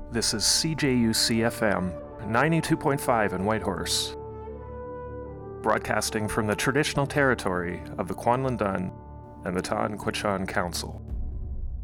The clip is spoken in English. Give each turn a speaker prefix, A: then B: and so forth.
A: This is CJUC FM 92.5 in Whitehorse, broadcasting from the traditional territory of the Kwanlin Dun and the Ta'an Quechan Council.